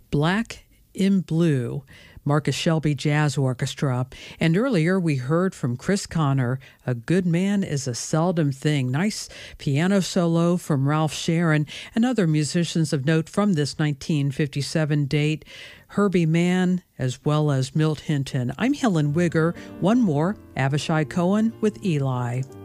Black in Blue, Marcus Shelby Jazz Orchestra. And earlier we heard from Chris Connor, A Good Man is a Seldom Thing. Nice piano solo from Ralph Sharon and other musicians of note from this 1957 date, Herbie Mann, as well as Milt Hinton. I'm Helen Wigger. One more, Avishai Cohen with Eli.